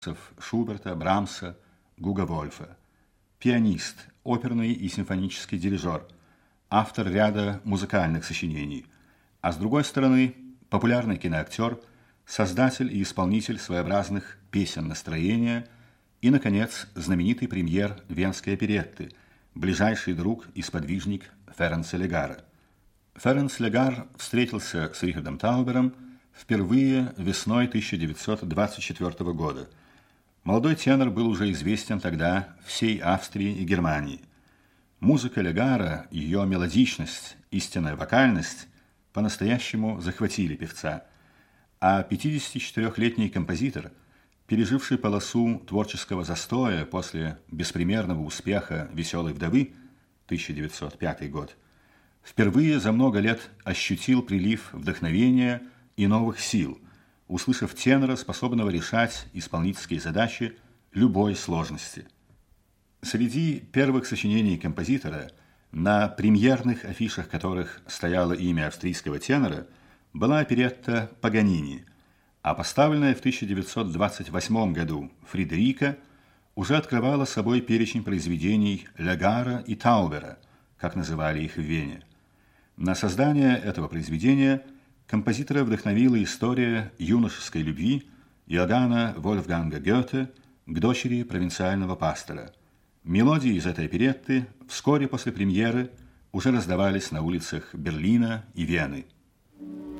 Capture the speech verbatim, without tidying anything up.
Шуберта, Брамса, Гуга Вольфа. Пианист, оперный и симфонический дирижер, автор ряда музыкальных сочинений, а с другой стороны популярный киноактер, создатель и исполнитель своеобразных песен настроения и, наконец, знаменитый премьер Венской оперетты, ближайший друг и сподвижник Ференца Легара. Ференц Легар встретился с Рихардом Таубером впервые весной тысяча девятьсот двадцать четвёртого года. Молодой тенор был уже известен тогда всей Австрии и Германии. Музыка Легара, ее мелодичность, истинная вокальность по-настоящему захватили певца, а пятидесятичетырёхлетний композитор, переживший полосу творческого застоя после беспримерного успеха «Веселой вдовы» тысяча девятьсот пятый год, впервые за много лет ощутил прилив вдохновения и новых сил, услышав тенора, способного решать исполнительские задачи любой сложности. Среди первых сочинений композитора, на премьерных афишах которых стояло имя австрийского тенора, была оперетта «Паганини», а поставленная в тысяча девятьсот двадцать восьмом году «Фредерика» уже открывала собой перечень произведений Легара и Таубера, как называли их в Вене. На создание этого произведения композитора вдохновила история юношеской любви Иоганна Вольфганга Гёте к дочери провинциального пастора. Мелодии из этой оперетты вскоре после премьеры уже раздавались на улицах Берлина и Вены.